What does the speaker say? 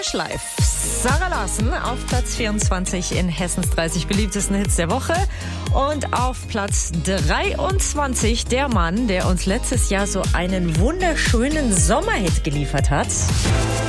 Lush Life. Sarah Larsen auf Platz 24 in Hessens 30 beliebtesten Hits der Woche. Und auf Platz 23 der Mann, der uns letztes Jahr so einen wunderschönen Sommerhit geliefert hat.